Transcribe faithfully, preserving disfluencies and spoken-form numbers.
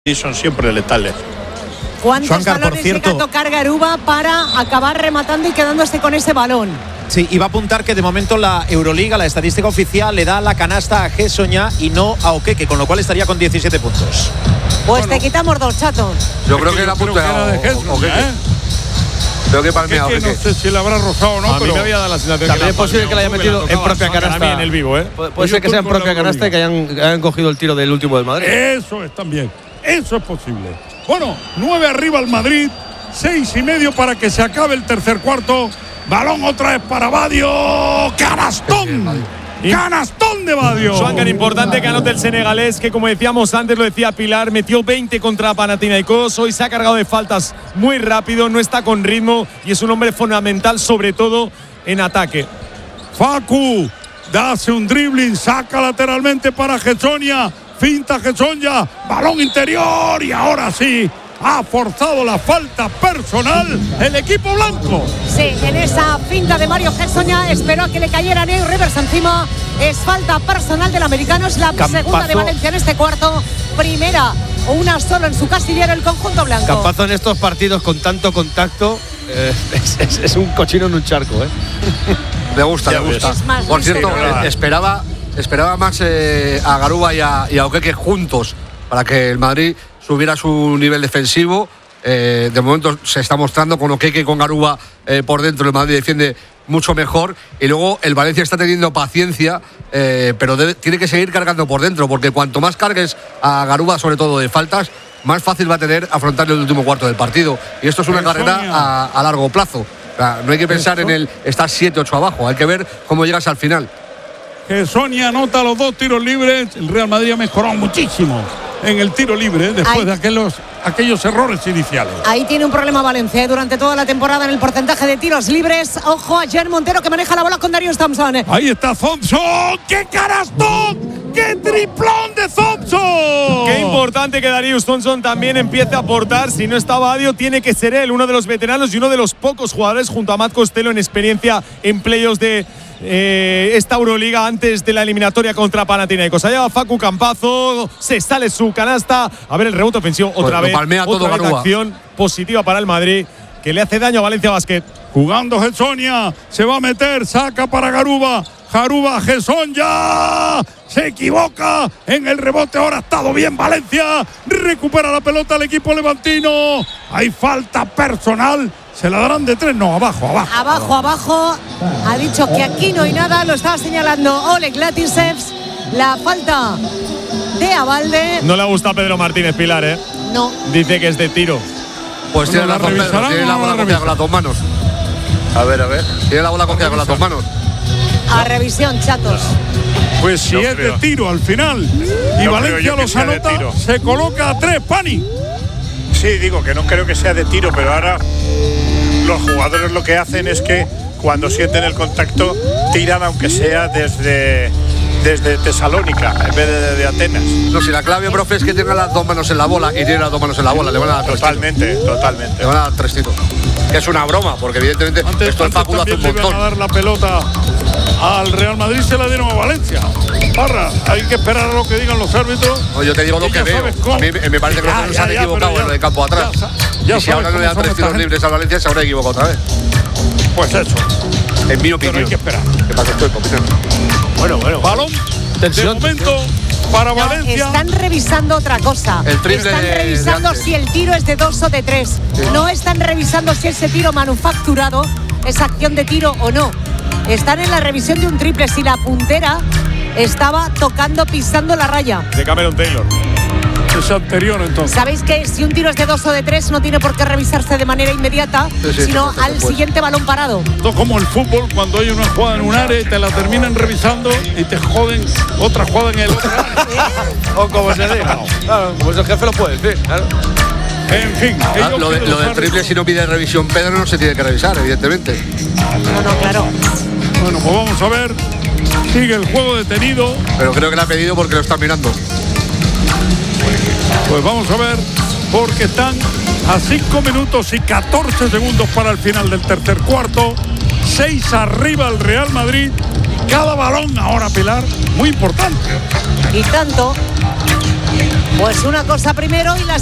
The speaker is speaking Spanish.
y son siempre letales. ¿Cuántos Juancar, por balones cierto, llega a tocar Garuba para acabar rematando y quedándose con ese balón? Sí, iba a apuntar que de momento la Euroliga, la estadística oficial, le da la canasta a Gessoña y no a Okeke, con lo cual estaría con diecisiete puntos. Pues bueno, te quitamos dos, Chato. Yo creo que la punta era de Gessoña, ¿eh? Creo que palmea que no sé si le habrá rozado o no, a pero mí me había dado la sensación también que es posible que la haya metido en propia canasta en el vivo, ¿eh? Puede, puede ser que sea en propia canasta y que hayan, que hayan cogido el tiro del último del Madrid. Eso es también, eso es posible. Bueno, nueve arriba el Madrid, seis y medio para que se acabe el tercer cuarto. Balón otra vez para Badio. ¡Canastón! ¡Canastón de Badio! Juancar, importante que anote el senegalés, que como decíamos antes, lo decía Pilar, metió veinte contra Panathinaikos. Hoy se ha cargado de faltas muy rápido, no está con ritmo y es un hombre fundamental, sobre todo en ataque. Facu, hace un dribbling, saca lateralmente para Gessoña. Finta Gessoña, balón interior y ahora sí ha forzado la falta personal el equipo blanco. Sí, en esa finta de Mario Gessoña esperó a que le cayera Neu Rivers encima. Es falta personal del americano, es la Campazo. segunda de Valencia en este cuarto. Primera, una solo en su casillero el conjunto blanco. Campazo en estos partidos con tanto contacto eh, es, es, es un cochino en un charco, ¿eh? Me gusta, Ya me gusta. Es más, Por cierto, sí, eh, esperaba, esperaba más eh, a Garuba y a, y a Okeke juntos para que el Madrid subiera su nivel defensivo. Eh, de momento se está mostrando con Okeke y con Garuba eh, por dentro. El Madrid defiende mucho mejor y luego el Valencia está teniendo paciencia, eh, pero debe, tiene que seguir cargando por dentro, porque cuanto más cargues a Garuba, sobre todo de faltas, más fácil va a tener afrontar el último cuarto del partido. Y esto es una carrera a, a largo plazo. O sea, no hay que pensar en el estar siete ocho abajo, hay que ver cómo llegas al final. Gessoña anota los dos tiros libres. El Real Madrid ha mejorado muchísimo en el tiro libre después Ay. de aquellos, aquellos errores iniciales. Ahí tiene un problema Valencia, ¿eh? Durante toda la temporada en el porcentaje de tiros libres. Ojo a Jen Montero, que maneja la bola con Darius Thompson. Ahí está Thompson. ¡Qué canastón! ¡Qué triplón de Thompson! Qué importante que Darius Thompson también empiece a aportar. Si no está Badio, tiene que ser él, uno de los veteranos y uno de los pocos jugadores junto a Matt Costello en experiencia en playoffs de eh, esta Euroliga antes de la eliminatoria contra Panathinaikos. Allá va Facu Campazo, se sale su canasta. A ver el rebote ofensivo otra Pues vez. lo palmea todo otra vez Garuba. acción positiva para el Madrid que le hace daño a Valencia Basket. Jugando Gessoña, se va a meter, saca para Garuba. Garuba, Gessoña, se equivoca en el rebote. Ahora ha estado bien Valencia, recupera la pelota el equipo levantino. Hay falta personal. ¿Se la darán de tres? No, abajo, abajo. Abajo, abajo. Ha dicho que aquí no hay nada. Lo estaba señalando Oleg Latisevs. La falta de Abalde. No le gusta a Pedro Martínez Pilar, ¿eh? No. Dice que es de tiro. Pues tiene ¿la la, Pedro, revisarán tiene o la no bola la cogida con las dos manos. A ver, a ver. Tiene la bola cogida con las dos manos. A revisión, chatos. Pues si No es creo. de tiro al final y No Valencia creo yo que los sea de anota, tiro. se coloca a tres, Pani. Sí, digo que no creo que sea de tiro, pero ahora los jugadores lo que hacen es que cuando sienten el contacto tiran aunque sea desde, desde Tesalónica en vez de, de Atenas. No, si la clave, profe, es que tenga las dos manos en la bola y tiene las dos manos en la bola, le van a dar tres tiros. Totalmente, totalmente. Le van a dar tres tiros. Que es una broma, porque evidentemente Antes, esto el antes Facu lo hace un también le iban a montón. dar la pelota al Real Madrid, se la dieron a Valencia. Parra, hay que esperar a lo que digan los árbitros. No, yo te digo lo Y que ya veo. sabes cómo. A mí me parece que Ya, los ya, se han ya, equivocado pero ya- en el campo atrás. ya sa- ya Y si ahora sabes no le dan cómo tres son tiros esta libres a Valencia, se habrá equivocado otra vez. Pues eso, En mi pero opinión. hay que esperar. ¿Qué pasa? Estoy opinando. Bueno, bueno. Balón, Tensión. de momento, para No, Valencia. están revisando otra cosa. El triple están de- revisando de antes. si el tiro es de dos o de tres. No están revisando si ese tiro manufacturado es acción de tiro o no. Están en la revisión de un triple si la puntera estaba tocando, pisando la raya. De Cameron Taylor. Es anterior entonces. Sabéis que si un tiro es de dos o de tres no tiene por qué revisarse de manera inmediata, Sí, sí, sino sí, sí, al pues. siguiente balón parado. Esto es como el fútbol, cuando hay una jugada en un área y te la terminan revisando y te joden otra jugada en el otro área. O como se diga. Claro, como es el jefe lo puede decir. Claro. En fin, Ah, ellos lo, de- piden lo los del triple, árbitros. si no pide revisión Pedro, no se tiene que revisar, evidentemente. No, no, claro. Bueno, pues vamos a ver. Sigue el juego detenido. Pero creo que le ha pedido porque lo está mirando. Pues vamos a ver, porque están a cinco minutos y catorce segundos para el final del tercer cuarto. seis arriba el Real Madrid. Cada balón ahora, Pilar, muy importante. Y tanto. Pues una cosa primero y la